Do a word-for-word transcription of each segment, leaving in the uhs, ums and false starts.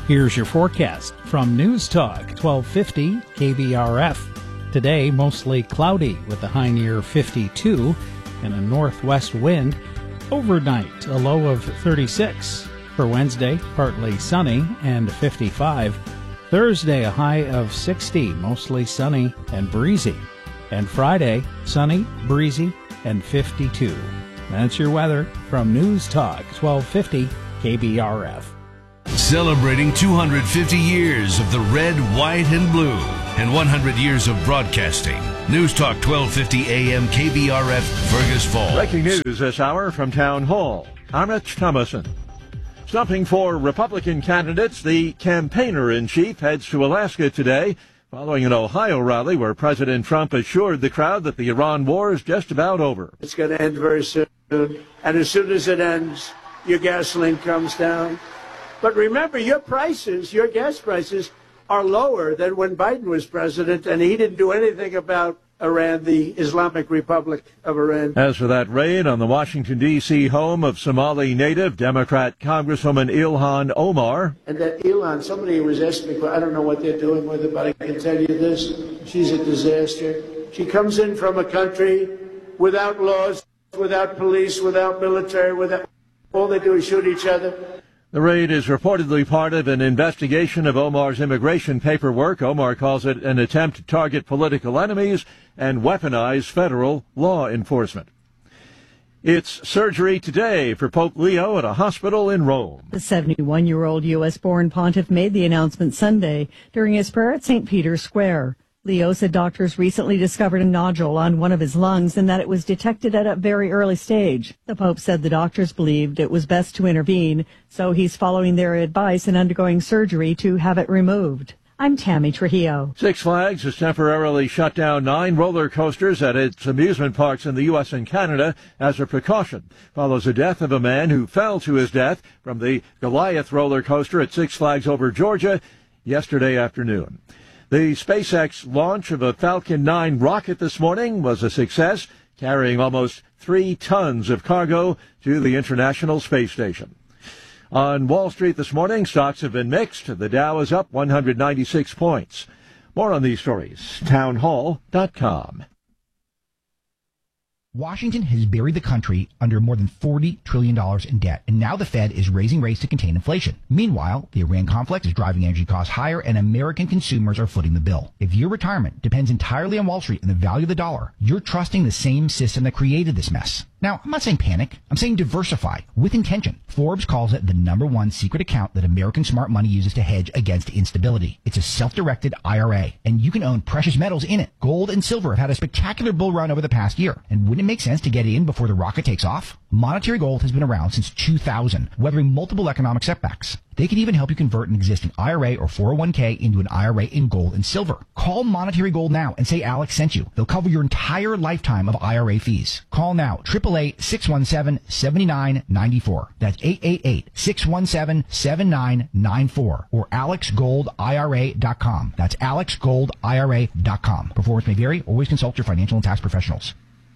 Here's your forecast from News Talk twelve fifty K B R F. Today, mostly cloudy with a high near fifty-two and a northwest wind. Overnight, a low of thirty-six. For Wednesday, partly sunny and fifty-five. Thursday, a high of sixty, mostly sunny and breezy. And Friday, sunny, breezy, and fifty-two. That's your weather from News Talk twelve fifty K B R F. Celebrating two hundred fifty years of the red, white, and blue and one hundred years of broadcasting. News Talk twelve fifty A M K B R F, Fergus Falls. Breaking news this hour from Town Hall. I'm Rich Thomason. Stumping for Republican candidates, the campaigner-in-chief heads to Alaska today following an Ohio rally where President Trump assured the crowd that the Iran war is just about over. It's going to end very soon, and as soon as it ends, your gasoline comes down. But remember, your prices, your gas prices, are lower than when Biden was president, and he didn't do anything about Iran, the Islamic Republic of Iran. As for that raid on the Washington, D C home of Somali native Democrat Congresswoman Ilhan Omar. And that Ilhan, somebody was asking me, I don't know what they're doing with her, but I can tell you this, she's a disaster. She comes in from a country without laws, without police, without military, without, all they do is shoot each other. The raid is reportedly part of an investigation of Omar's immigration paperwork. Omar calls it an attempt to target political enemies and weaponize federal law enforcement. It's surgery today for Pope Leo at a hospital in Rome. The seventy-one-year-old U S-born pontiff made the announcement Sunday during his prayer at Saint Peter's Square. Leo said doctors recently discovered a nodule on one of his lungs and that it was detected at a very early stage. The Pope said the doctors believed it was best to intervene, so he's following their advice and undergoing surgery to have it removed. I'm Tammy Trujillo. Six Flags has temporarily shut down nine roller coasters at its amusement parks in the U S and Canada as a precaution. Follows the death of a man who fell to his death from the Goliath roller coaster at Six Flags Over Georgia yesterday afternoon. The SpaceX launch of a Falcon nine rocket this morning was a success, carrying almost three tons of cargo to the International Space Station. On Wall Street this morning, stocks have been mixed. The Dow is up one hundred ninety-six points. More on these stories, town hall dot com. Washington has buried the country under more than forty trillion dollars in debt, and now the Fed is raising rates to contain inflation. Meanwhile, the Iran conflict is driving energy costs higher, and American consumers are footing the bill. If your retirement depends entirely on Wall Street and the value of the dollar, you're trusting the same system that created this mess. Now, I'm not saying panic. I'm saying diversify with intention. Forbes calls it the number one secret account that American smart money uses to hedge against instability. It's a self-directed I R A, and you can own precious metals in it. Gold and silver have had a spectacular bull run over the past year. And wouldn't it make sense to get in before the rocket takes off? Monetary Gold has been around since two thousand, weathering multiple economic setbacks. They can even help you convert an existing I R A or four oh one k into an I R A in gold and silver. Call Monetary Gold now and say Alex sent you. They'll cover your entire lifetime of I R A fees. Call now, eight eight eight, six one seven, seven nine nine four. That's eight eight eight, six one seven, seven nine nine four or alex gold I R A dot com. That's alex gold I R A dot com. Performance may vary. Always consult your financial and tax professionals.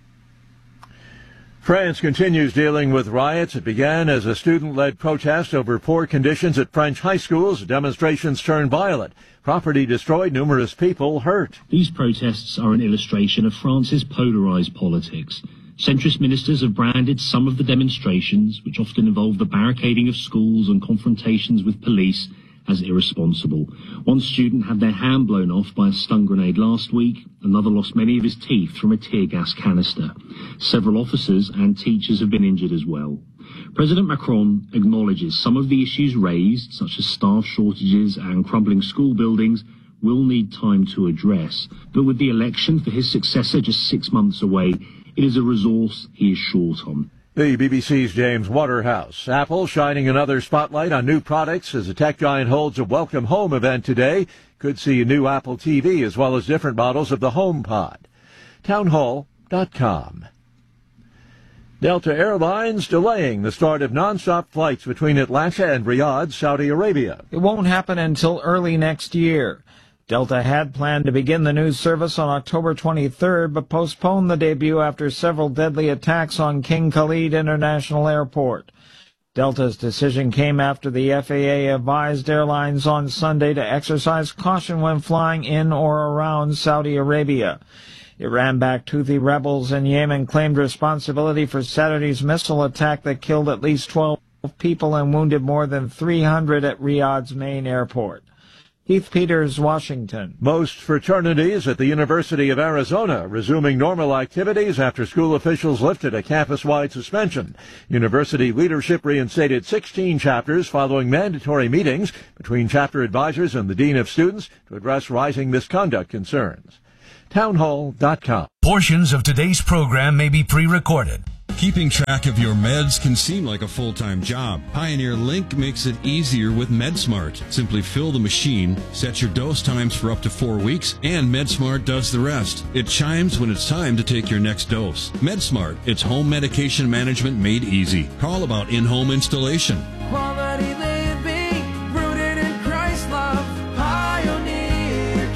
France continues dealing with riots. It began as a student-led protest over poor conditions at French high schools. Demonstrations turned violent. Property destroyed, numerous people hurt. These protests are an illustration of France's polarized politics. Centrist ministers have branded some of the demonstrations, which often involve the barricading of schools and confrontations with police, as irresponsible. One student had their hand blown off by a stun grenade last week. Another lost many of his teeth from a tear gas canister. Several officers and teachers have been injured as well. President Macron acknowledges some of the issues raised, such as staff shortages and crumbling school buildings, will need time to address. But with the election for his successor just six months away, it is a resource he is short on. The B B C's James Waterhouse. Apple shining another spotlight on new products as the tech giant holds a Welcome Home event today. Could see a new Apple T V as well as different models of the HomePod. town hall dot com. Delta Airlines delaying the start of nonstop flights between Atlanta and Riyadh, Saudi Arabia. It won't happen until early next year. Delta had planned to begin the new service on October twenty-third, but postponed the debut after several deadly attacks on King Khalid International Airport. Delta's decision came after the F A A advised airlines on Sunday to exercise caution when flying in or around Saudi Arabia. Iran-backed Houthi rebels in Yemen claimed responsibility for Saturday's missile attack that killed at least twelve people and wounded more than three hundred at Riyadh's main airport. Heath Peters, Washington. Most fraternities at the University of Arizona resuming normal activities after school officials lifted a campus-wide suspension. University leadership reinstated sixteen chapters following mandatory meetings between chapter advisors and the dean of students to address rising misconduct concerns. townhall dot com. Portions of today's program may be pre-recorded. Keeping track of your meds can seem like a full-time job. Pioneer Link makes it easier with MedSmart. Simply fill the machine, set your dose times for up to four weeks, and MedSmart does the rest. It chimes when it's time to take your next dose. MedSmart, it's home medication management made easy. Call about in-home installation. Quality living, rooted in Christ love, Pioneer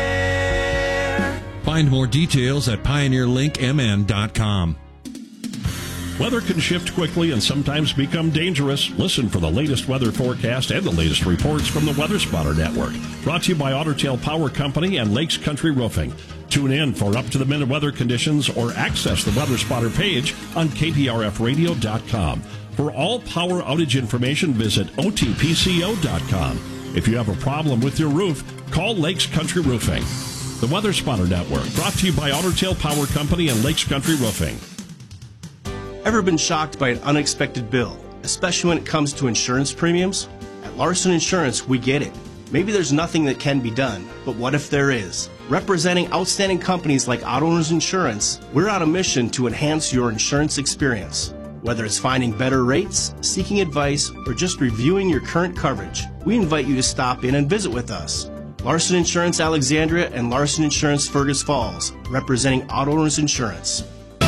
Care. Find more details at pioneer link m n dot com. Weather can shift quickly and sometimes become dangerous. Listen for the latest weather forecast and the latest reports from the Weather Spotter Network. Brought to you by Otter Tail Power Company and Lakes Country Roofing. Tune in for up-to-the-minute weather conditions or access the Weather Spotter page on k p r f radio dot com. For all power outage information, visit o t p c o dot com. If you have a problem with your roof, call Lakes Country Roofing. The Weather Spotter Network, brought to you by Otter Tail Power Company and Lakes Country Roofing. Ever been shocked by an unexpected bill, especially when it comes to insurance premiums? At Larson Insurance, we get it. Maybe there's nothing that can be done, but what if there is? Representing outstanding companies like Auto Owners Insurance, we're on a mission to enhance your insurance experience. Whether it's finding better rates, seeking advice, or just reviewing your current coverage, we invite you to stop in and visit with us. Larson Insurance Alexandria and Larson Insurance Fergus Falls, representing Auto Owners Insurance.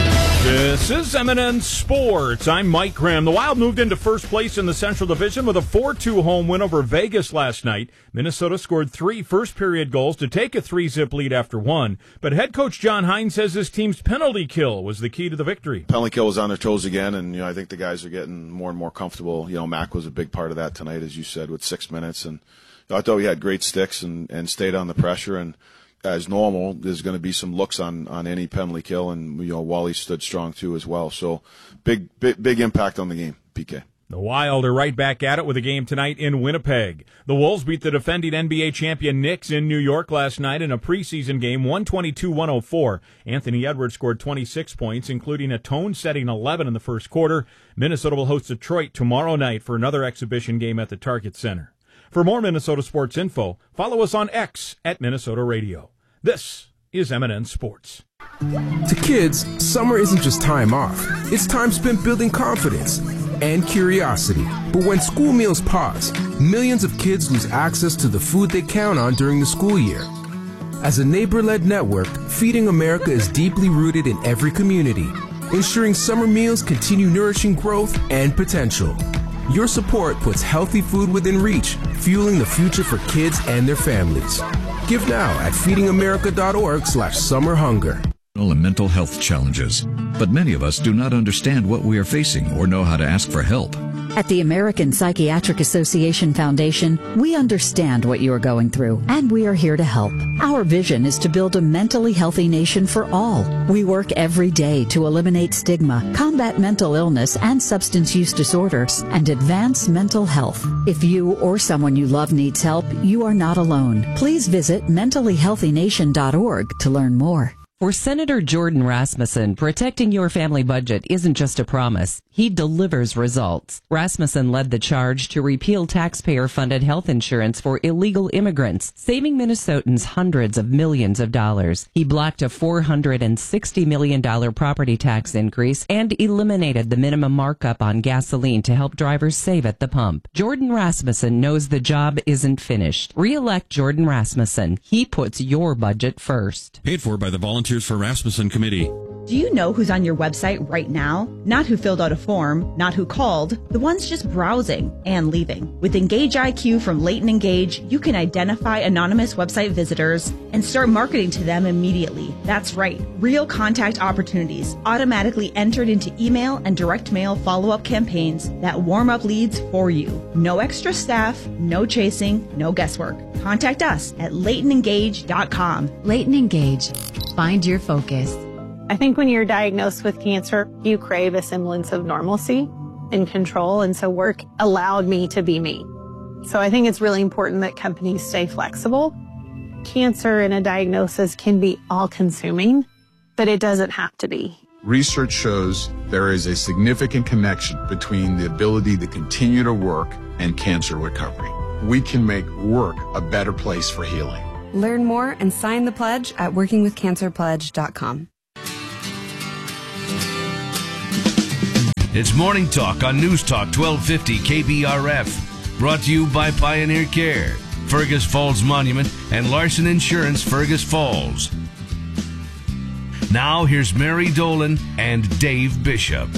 This is M and N Sports. I'm Mike Graham. The Wild moved into first place in the Central Division with a four two home win over Vegas last night. Minnesota scored three first-period goals to take a three-zip lead after one. But head coach John Hines says his team's penalty kill was the key to the victory. Penalty kill was on their toes again, and you know I think the guys are getting more and more comfortable. You know, Mac was a big part of that tonight, as you said, with six minutes. And you know, I thought we had great sticks and, and stayed on the pressure. And as normal, there's going to be some looks on, on any penalty kill, and you know Wally stood strong too as well. So big, big, big impact on the game, P K. The Wild are right back at it with a game tonight in Winnipeg. The Wolves beat the defending N B A champion Knicks in New York last night in a preseason game, one twenty-two to one oh four. Anthony Edwards scored twenty-six points, including a tone-setting eleven in the first quarter. Minnesota will host Detroit tomorrow night for another exhibition game at the Target Center. For more Minnesota sports info, follow us on X at Minnesota Radio. This is M and N Sports. To kids, summer isn't just time off. It's time spent building confidence and curiosity. But when school meals pause, millions of kids lose access to the food they count on during the school year. As a neighbor-led network, Feeding America is deeply rooted in every community, ensuring summer meals continue nourishing growth and potential. Your support puts healthy food within reach, fueling the future for kids and their families. Give now at feeding america dot org slash summer hunger. And mental health challenges, but many of us do not understand what we are facing or know how to ask for help. At the American Psychiatric Association Foundation, we understand what you are going through, and we are here to help. Our vision is to build a mentally healthy nation for all. We work every day to eliminate stigma, combat mental illness and substance use disorders, and advance mental health. If you or someone you love needs help, you are not alone. Please visit mentally healthy nation dot org to learn more. For Senator Jordan Rasmussen, protecting your family budget isn't just a promise. He delivers results. Rasmussen led the charge to repeal taxpayer-funded health insurance for illegal immigrants, saving Minnesotans hundreds of millions of dollars. He blocked a four hundred sixty million dollars property tax increase and eliminated the minimum markup on gasoline to help drivers save at the pump. Jordan Rasmussen knows the job isn't finished. Re-elect Jordan Rasmussen. He puts your budget first. Paid for by the Volunteers for Rasmussen Committee. Do you know who's on your website right now? Not who filled out a form, not who called, the ones just browsing and leaving. With Engage I Q from Leighton Engage, you can identify anonymous website visitors and start marketing to them immediately. That's right, real contact opportunities automatically entered into email and direct mail follow-up campaigns that warm up leads for you. No extra staff, no chasing, no guesswork. Contact us at leighton engage dot com. Leighton Engage. Find your focus. I think when you're diagnosed with cancer, you crave a semblance of normalcy and control, and so work allowed me to be me. So I think it's really important that companies stay flexible. Cancer and a diagnosis can be all-consuming, but it doesn't have to be. Research shows there is a significant connection between the ability to continue to work and cancer recovery. We can make work a better place for healing. Learn more and sign the pledge at working with cancer pledge dot com. It's Morning Talk on News Talk twelve fifty K B R F. Brought to you by Pioneer Care, Fergus Falls Monument, and Larson Insurance Fergus Falls. Now here's Mary Dolan and Dave Bishop.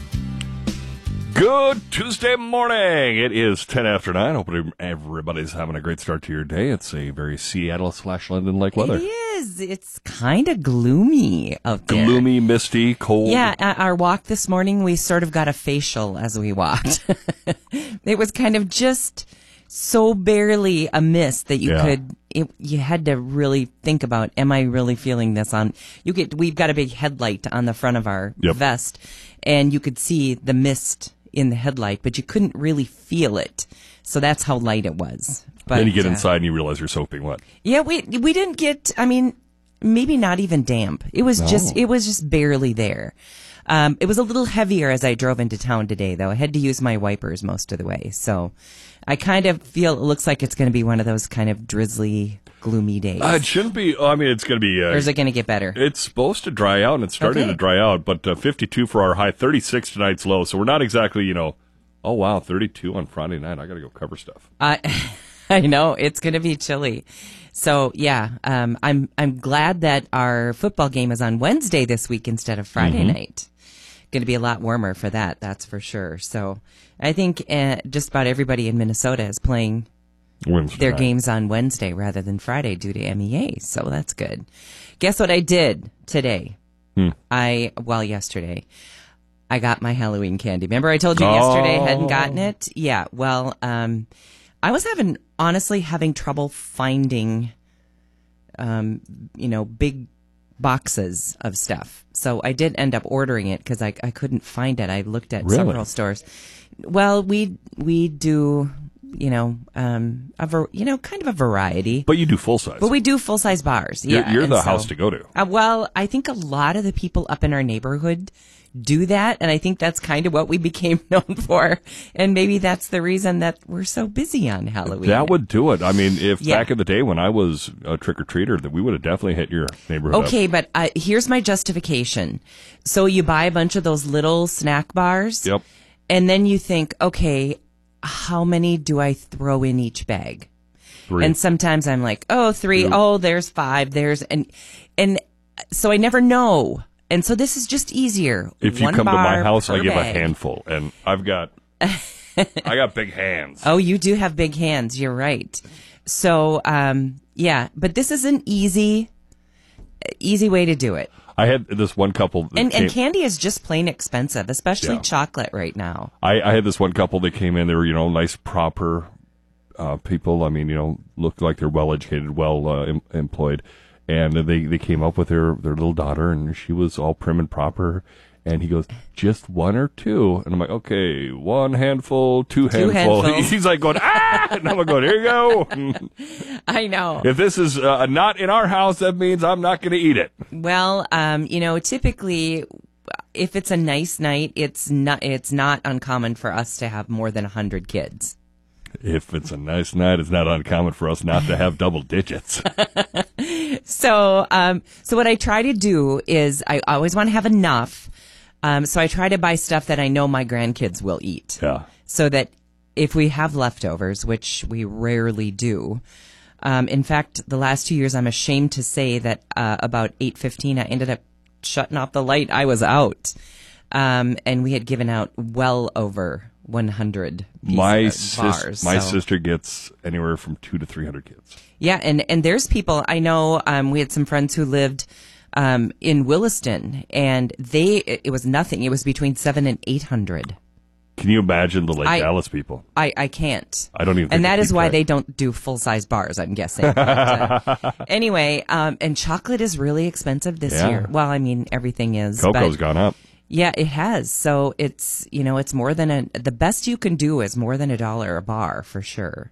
Good Tuesday morning. It is ten after nine. Hope everybody's having a great start to your day. It's a very Seattle slash London like weather. It is. It's kind of gloomy out there. Gloomy, misty, cold. Yeah, at our walk this morning, we sort of got a facial as we walked. It was kind of just so barely a mist that you Yeah. could, it, you had to really think about, am I really feeling this on, you get, we've got a big headlight on the front of our Yep. vest, and you could see the mist in the headlight, but you couldn't really feel it. So that's how light it was. But then you get uh, inside and you realize you're soaking wet. Yeah, we we didn't get, I mean, maybe not even damp. It was No. just it was just barely there. Um, it was a little heavier as I drove into town today, though. I had to use my wipers most of the way. So I kind of feel it looks like it's going to be one of those kind of drizzly, gloomy days. Uh, it shouldn't be. I mean, it's going to be. Uh, Or is it going to get better? It's supposed to dry out, and it's starting Okay. to dry out. But uh, fifty-two for our high, thirty-six tonight's low. So we're not exactly, you know, oh, wow, thirty-two on Friday night. I got to go cover stuff. I I know it's going to be chilly. So yeah, um, I'm I'm glad that our football game is on Wednesday this week instead of Friday Mhm. night. Going to be a lot warmer for that, that's for sure. So I think uh, just about everybody in Minnesota is playing Wednesday their night. games on Wednesday rather than Friday due to M E A. So that's good. Guess what I did today? Hmm. I well yesterday. I got my Halloween candy. Remember I told you yesterday I hadn't gotten it? Yeah. Well, um, I was having, honestly, having trouble finding, um, you know, big boxes of stuff. So I did end up ordering it because I, I couldn't find it. I looked at Really? several stores. Well, we, we do, you know, um, a ver- you know, kind of a variety. But you do full size. But we do full size bars. You're- Yeah. you're and the so- house to go to. Uh, well, I think a lot of the people up in our neighborhood do that, and I think that's kind of what we became known for. And maybe that's the reason that we're so busy on Halloween. That would do it. I mean, if Yeah. back in the day when I was a trick or treater, that we would have definitely hit your neighborhood. up. Okay, but uh, here's my justification. So you buy a bunch of those little snack bars, Yep. and then you think, okay, how many do I throw in each bag? Three. And sometimes I'm like, oh, three. Two. Oh, there's five. There's and and so I never know. And so this is just easier. If you One come to my bar house, I per give a bag. handful, and I've got, I got big hands. Oh, you do have big hands. You're right. So, um, yeah, but this is an easy, easy way to do it. I had this one couple. That And, came, and candy is just plain expensive, especially Yeah. chocolate right now. I, I had this one couple that came in. They were, you know, nice, proper uh, people. I mean, you know, looked like they're well educated, well uh, em- employed. And they, they came up with their, their little daughter, and she was all prim and proper. And he goes, just one or two? And I'm like, okay, one handful, two, Two handful. handfuls. He's like going, ah! And I'm going, here you go. I know. If this is uh, not in our house, that means I'm not going to eat it. Well, um, you know, typically, if it's a nice night, it's not it's not uncommon for us to have more than a hundred kids. If it's a nice night, it's not uncommon for us not to have double digits. So, um, so what I try to do is I always want to have enough. Um, so I try to buy stuff that I know my grandkids will eat. Yeah. So that if we have leftovers, which we rarely do, um, in fact, the last two years, I'm ashamed to say that uh, about eight fifteen, I ended up shutting off the light, I was out. Um, and we had given out well over one hundred my bars. sis- my so. sister gets anywhere from two to three hundred kids. Yeah, and, and there's people, I know um, we had some friends who lived um, in Williston, and they it was nothing. It was between seven and eight hundred. Can you imagine the Lake I- Dallas people? I, I can't. I don't even think And that they is keep why track. they don't do full-size bars, I'm guessing. But, uh, anyway, um, and chocolate is really expensive this Yeah. year. Well, I mean, everything is. Cocoa's but- gone up. Yeah, it has. So it's, you know, it's more than a, the best you can do is more than a dollar a bar for sure.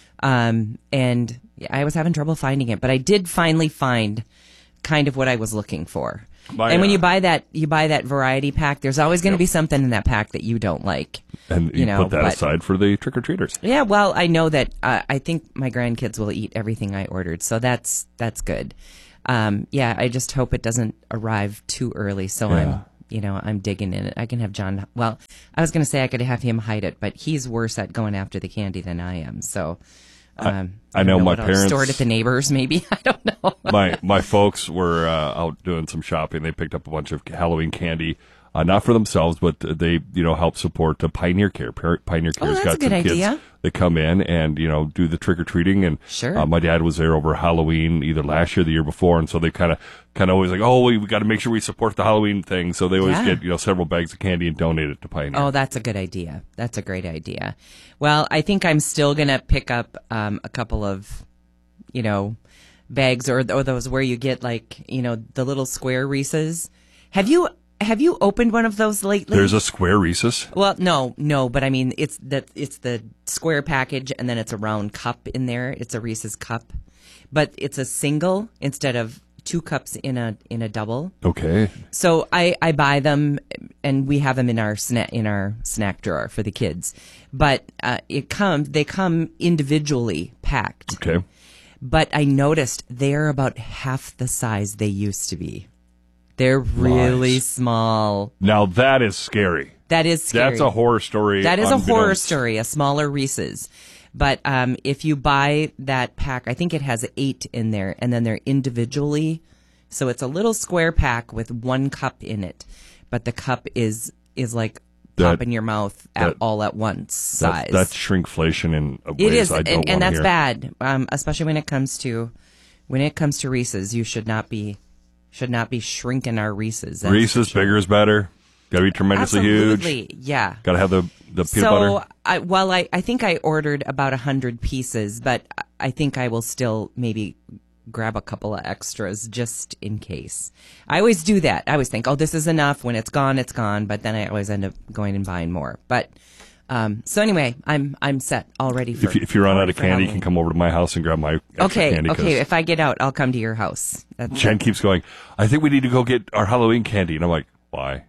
Um, and yeah, I was having trouble finding it, but I did finally find kind of what I was looking for. My, and when uh, you buy that, you buy that variety pack, there's always going to Yep. be something in that pack that you don't like. And you, you know, put that but- aside for the trick-or-treaters. Yeah, well, I know that uh, I think my grandkids will eat everything I ordered, so that's that's good. Um, yeah, I just hope it doesn't arrive too early, so Yeah. I'm, you know, I'm digging in it. I can have John. Well, I was going to say I could have him hide it, but he's worse at going after the candy than I am. So um, I, I don't know, my what else. parents Store it at the neighbors, maybe. I don't know. my my folks were uh, out doing some shopping. They picked up a bunch of Halloween candy, uh, not for themselves, but they you know help support uh, Pioneer Care. Par- Pioneer Oh, Care's that's got a good some kids idea. that come in and you know do the trick or treating. And Sure. uh, my dad was there over Halloween either last year or the year before, and so they kind of kind of always like, oh, we, we got to make sure we support the Halloween thing. So they always Yeah. get you know several bags of candy and donate it to Pioneer. Oh, that's a good idea. That's a great idea. Well, I think I'm still going to pick up um, a couple of, you know, bags or, or those where you get like, you know, the little square Reese's. Have you have you opened one of those lately? There's a square Reese's. Well, no, no, but I mean, it's the it's the square package, and then it's a round cup in there. It's a Reese's cup, but it's a single instead of two cups in a in a double. Okay. So I, I buy them, and we have them in our snack in our snack drawer for the kids. But uh, it comes they come individually packed. Okay. But I noticed they're about half the size they used to be. They're really Lies. small. Now that is scary. That is scary. That's a horror story. That is a horror unbeknownst. story, a smaller Reese's. But um, if you buy that pack, I think it has eight in there, and then they're individually. So it's a little square pack with one cup in it, but the cup is is like That- pop in your mouth at, that- all at once size. That, that's shrinkflation in ways it is, I don't and, and wanna that's hear. bad, um, especially when it comes to when it comes to Reese's. You should not be should not be shrinking our Reese's. That's Reese's for sure. bigger is better. Got to be tremendously Absolutely, huge. yeah. Got to have the the peanut so, butter. I, well, I, I think I ordered about a hundred pieces, but I think I will still maybe grab a couple of extras just in case. I always do that. I always think, oh, this is enough. When it's gone, it's gone. But then I always end up going and buying more. But um, so anyway, I'm I'm set already for. If you, if you run out of for candy, you Halloween. can come over to my house and grab my extra Okay, candy. 'cause okay. If I get out, I'll come to your house. That's Jen keeps going, I think we need to go get our Halloween candy, and I'm like, why?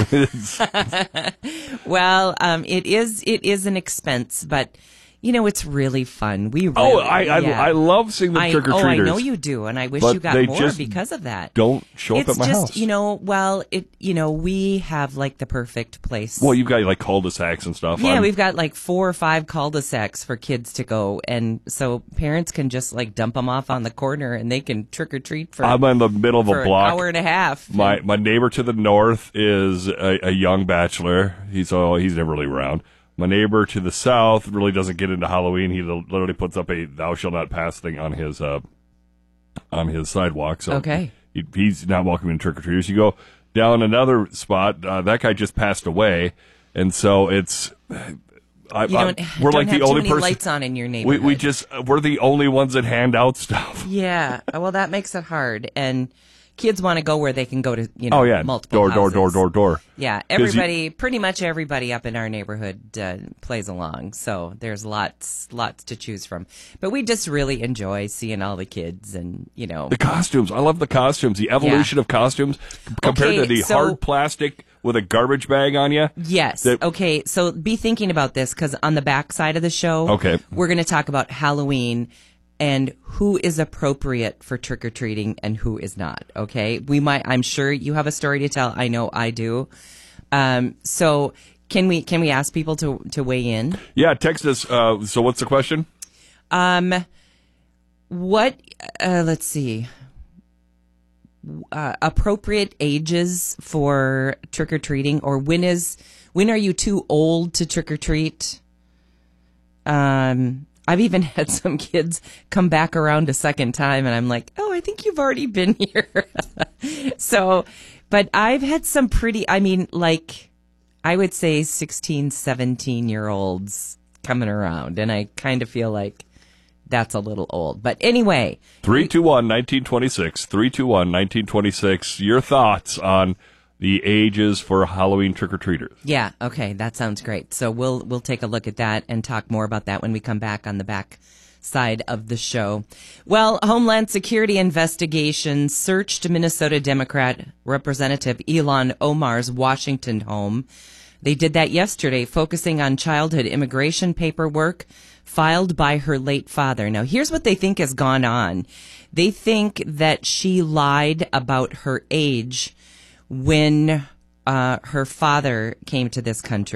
well, um, it is it is an expense, but you know it's really fun. We really, Oh, I I, yeah. I love seeing the I- trick or treaters. Oh, I know you do, and I wish But you got they more just because of that. Don't show it's up at my just, house. you know, well, it you know we have like the perfect place. Well, you've got like cul-de-sacs and stuff. yeah, I'm- we've got like four or five cul-de-sacs for kids to go, and so parents can just like dump them off on the corner, and they can trick or treat for. I'm in the middle of for a block. an hour and a half. My my neighbor to the north is a, a young bachelor. He's oh he's never really around. My neighbor to the south really doesn't get into Halloween. He literally puts up a "Thou shalt not pass" thing on his uh, on his sidewalk. So Okay. he, he's not welcoming trick or treaters. You go down another spot. Uh, that guy just passed away, and so it's. I, You I- don't, we're don't like have the too only many person. lights on in your we neighborhood. we just we're the only ones that hand out stuff. Yeah, well, that makes it hard, and kids want to go where they can go to, you know, Oh yeah, multiple door door houses. door door door. Yeah, 'Cause you- everybody, pretty much everybody up in our neighborhood uh, plays along, so there's lots, lots to choose from. But we just really enjoy seeing all the kids, and you know, The costumes. I love the costumes. The evolution of costumes compared Okay, to the so- hard plastic with a garbage bag on you. Yes. That- Okay. So be thinking about this because on the back side of the show, Okay. we're going to talk about Halloween and who is appropriate for trick or treating and who is not. Okay. We might. I'm sure you have a story to tell. I know I do. Um. So can we can we ask people to to weigh in? Yeah, text us. Uh, so what's the question? Um. What? Uh, let's see. uh, appropriate ages for trick or treating, or when is when are you too old to trick or treat? Um, I've even had some kids come back around a second time, and I'm like, oh, I think you've already been here. So, but I've had some pretty, I mean, like, I would say sixteen, seventeen year olds coming around, and I kind of feel like that's a little old. But anyway. three two one, nineteen twenty-six, three two one, nineteen twenty-six. Your thoughts on the ages for Halloween trick-or-treaters. Yeah, okay, that sounds great. So we'll we'll take a look at that and talk more about that when we come back on the back side of the show. Well, Homeland Security investigations searched Minnesota Democrat Representative Ilhan Omar's Washington home. They did that yesterday, focusing on childhood immigration paperwork filed by her late father. Now, here's what they think has gone on. They think that she lied about her age when uh, her father came to this country.